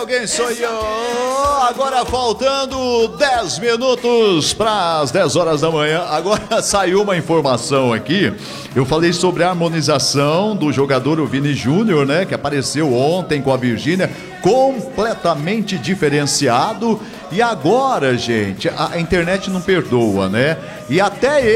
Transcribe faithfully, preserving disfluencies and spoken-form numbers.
alguém sou eu. Agora faltando dez minutos para as dez horas da manhã. Agora saiu uma informação aqui. Eu falei sobre a harmonização do jogador o Vini Júnior, né? Que apareceu ontem com a Virgínia, completamente diferenciado. E agora, gente, a internet não perdoa, né? E até ele